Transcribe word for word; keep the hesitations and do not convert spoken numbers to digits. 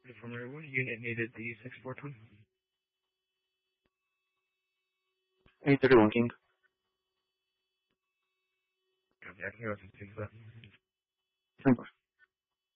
Informer one, unit needed the six four twin. eight thirty-one King. Copy, I can go to six that. ten four.